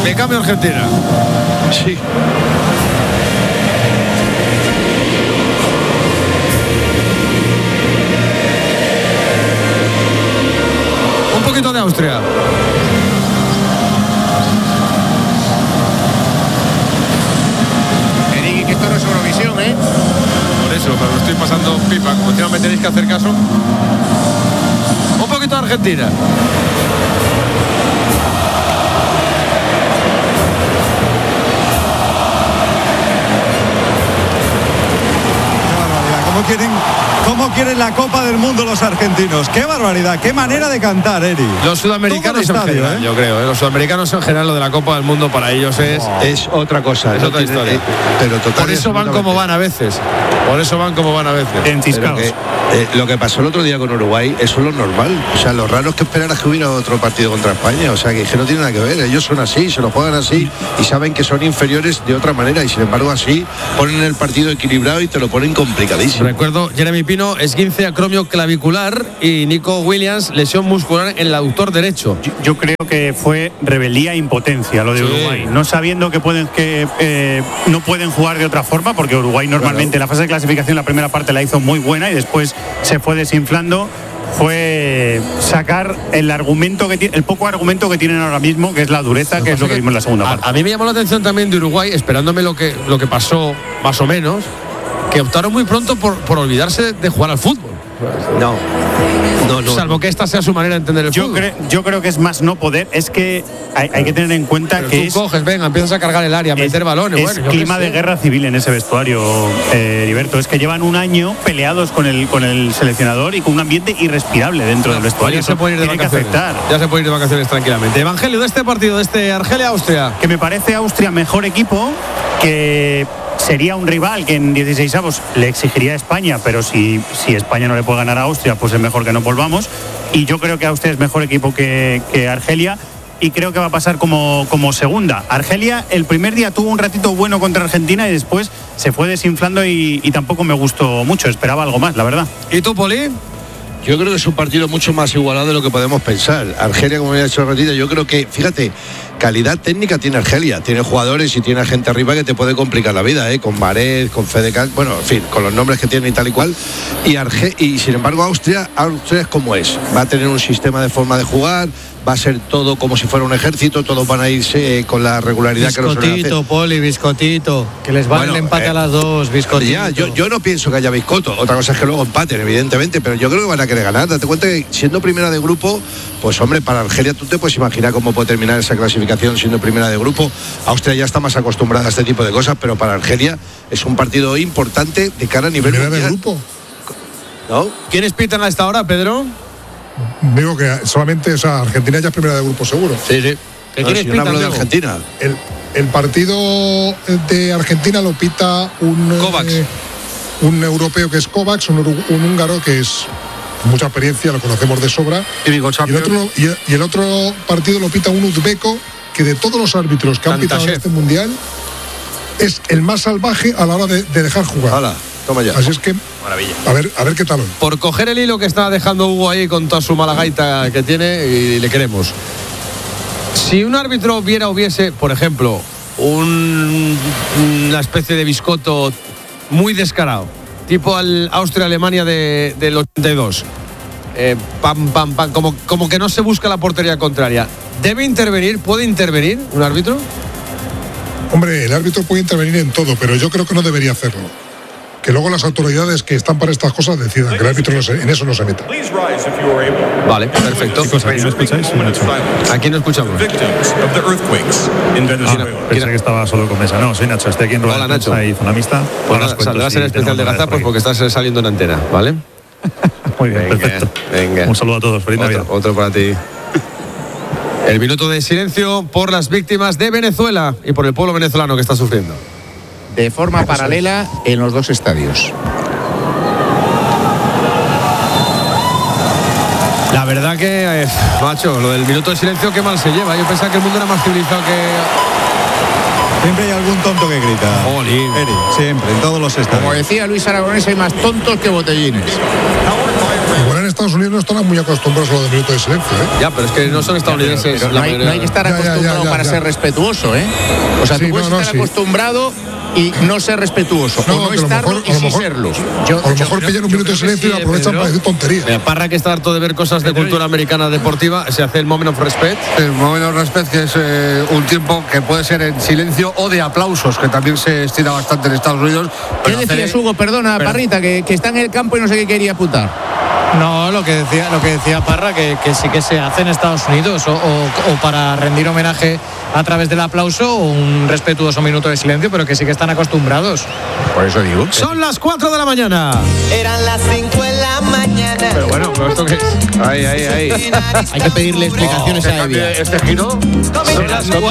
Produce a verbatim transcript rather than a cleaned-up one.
De cambio Argentina. Sí. Un poquito de Austria. Eriki, que esto no es Eurovisión, ¿eh? Por eso, pero lo estoy pasando pipa. Como encima me tenéis que hacer caso. Un poquito de Argentina. ¿Cómo quieren, ¿Cómo quieren la Copa del Mundo los argentinos? ¡Qué barbaridad! ¡Qué manera de cantar, Eri! Los sudamericanos Todo el estadio, en general, ¿eh? yo creo. ¿eh? Los sudamericanos en general, lo de la Copa del Mundo para ellos es... Oh. Es otra cosa. Es no otra tiene, historia. eh, pero total, Por eso van como van a veces. Por eso van como van a veces. Pero que, eh, lo que pasó el otro día con Uruguay, eso es lo normal. O sea, lo raro es que esperaras que hubiera otro partido contra España. O sea, que, que no tiene nada que ver. Ellos son así, se lo juegan así y saben que son inferiores de otra manera. Y sin embargo, así ponen el partido equilibrado y te lo ponen complicadísimo. Recuerdo, Jeremy Pino, esguince acromio clavicular, y Nico Williams, lesión muscular en el aductor derecho. Yo, yo creo que fue rebeldía e impotencia lo de Sí. Uruguay, no sabiendo que pueden que eh, no pueden jugar de otra forma, porque Uruguay normalmente Claro. la fase de clasificación la primera parte la hizo muy buena y después se fue desinflando. Fue sacar el argumento que tiene, el poco argumento que tienen ahora mismo, que es la dureza, que es lo que vimos en la segunda a, parte. a mí me llamó la atención también de Uruguay, esperándome lo que, lo que pasó, más o menos, que optaron muy pronto por, por olvidarse de jugar al fútbol. No. No, no. Salvo que esta sea su manera de entender el Yo, fútbol. cre- yo creo que es más no poder, es que hay, hay que tener en cuenta Pero que tú es, coges, venga, empiezas a cargar el área, a es- meter balones. es bueno, yo clima qué sé. de guerra civil en ese vestuario, eh, Heriberto. Es que llevan un año peleados con el, con el seleccionador y con un ambiente irrespirable dentro del vestuario. Ya se puede ir de Tiene que vacaciones. afectar. Ya se puede ir de vacaciones tranquilamente. Evangelio, de este partido, de este Argelia-Austria. Que me parece Austria mejor equipo, que sería un rival que en dieciseisavos le exigiría a España, pero si, si España no le puede ganar a Austria, pues es mejor que no volvamos. Y yo creo que Austria es mejor equipo que, que Argelia, y creo que va a pasar como, como segunda. Argelia el primer día tuvo un ratito bueno contra Argentina y después se fue desinflando y, y tampoco me gustó mucho, esperaba algo más, la verdad. ¿Y tú, Poli? Yo creo que es un partido mucho más igualado de lo que podemos pensar. Argelia, como ya he dicho ratito, yo creo que, fíjate, calidad técnica tiene Argelia. Tiene jugadores y tiene gente arriba que te puede complicar la vida, ¿eh? Con Maret, con Fedecan, bueno, en fin, con los nombres que tiene y tal y cual. Y, Arge y sin embargo, Austria, Austria es como es. Va a tener un sistema de forma de jugar, va a ser todo como si fuera un ejército, todos van a irse eh, con la regularidad que lo suelen hacer. Biscotito, Poli, biscotito. Que les vale Bueno, el empate eh, a las dos, biscotito. Ya, yo, yo no pienso que haya biscoto. Otra cosa es que luego empaten, evidentemente, pero yo creo que van a querer ganar. Date cuenta que siendo primera de grupo, pues hombre, para Argelia tú te puedes imaginar cómo puede terminar esa clasificación siendo primera de grupo. Austria ya está más acostumbrada a este tipo de cosas, pero para Argelia es un partido importante de cara a nivel ¿Primera de mundial. grupo? ¿No? ¿Quiénes pitan a esta hora, Pedro? Digo que solamente, o sea, Argentina ya es primera de grupo seguro. Sí, sí. ¿Qué No, quieres si yo no pitar, hablo de Diego? Argentina. El, el partido de Argentina lo pita un, Kovacs. eh, un europeo que es Kovacs, un, uru- un húngaro que es mucha experiencia, lo conocemos de sobra. Y digo, Y el, otro, y, y el otro partido lo pita un uzbeco que de todos los árbitros que han pitado en Tantashev. este mundial es el más salvaje a la hora de, de dejar jugar. Hala, toma ya. Así es que, Maravilla. a ver, a ver qué tal hoy. Por coger el hilo que está dejando Hugo ahí con toda su mala gaita que tiene, y le queremos. Si un árbitro viera o viese, por ejemplo, un- una especie de biscoto muy descarado, tipo al Austria-Alemania de- del ochenta y dos, eh, pam, pam, pam, como, como que no se busca la portería contraria, ¿debe intervenir? ¿Puede intervenir un árbitro? Hombre, el árbitro puede intervenir en todo, pero yo creo que no debería hacerlo. Que luego las autoridades que están para estas cosas decidan, que el árbitro no se- en eso no se meta. Vale, perfecto. Chicos, ¿aquí no escucháis? Aquí no escuchamos. Pensé que estaba solo con mesa. No, soy Nacho, estoy aquí en Rueda Hola, de Prensa Nacho. y Zona Mixta. Pues Ahora os nada, cuento saldrás si en especial de tenemos Gazapos novedades porque estás saliendo en antena, ¿vale? por aquí. Muy bien, Venga, perfecto. venga. Un saludo a todos, feliz Otro, Navidad. otro para ti. El minuto de silencio por las víctimas de Venezuela y por el pueblo venezolano que está sufriendo. De forma paralela en los dos estadios. La verdad que, eh, macho, lo del minuto de silencio, qué mal se lleva. Yo pensaba que el mundo era más civilizado que... Siempre hay algún tonto que grita. Jolín. Eri, siempre, en todos los Como estadios. decía Luis Aragonés, hay más tontos que botellines. Igual en Estados Unidos no están muy acostumbrados a lo de minuto de silencio, ¿eh? Ya, pero es que no son estadounidenses. Pero la no, hay, mayoría. no hay que estar Ya, ya, ya, acostumbrado ya, para ya. ser respetuoso, ¿eh? O sea, Sí, tú puedes no, no, estar sí. acostumbrado y no ser respetuoso. No, o no que a lo estarlo mejor- y a lo sí mejor- serlo. Yo- A lo yo mejor creo- pillan un yo minuto de creo que silencio sí, y aprovechan Pedro. para decir tonterías. Mira, Parra, que está harto de ver cosas de cultura americana deportiva, se hace el moment of respect. El momento de respeto, que es eh, un tiempo que puede ser en silencio o de aplausos, que también se estira bastante en Estados Unidos. ¿Qué pero decías, hacer- Hugo? Perdona, pero- Parrita, que, que está en el campo y no sé qué quería apuntar. No, lo que decía, lo que decía Parra, que, que sí que se hace en Estados Unidos, o, o- o para rendir homenaje a través del aplauso, o un respetuoso minuto de silencio, pero que sí que están acostumbrados. Por eso digo. Son las cuatro de la mañana. Eran las cinco de la mañana. Pero bueno, ¿pero esto qué es? Ahí, ahí, ahí. Hay que pedirle explicaciones a Evia. Este giro. Son las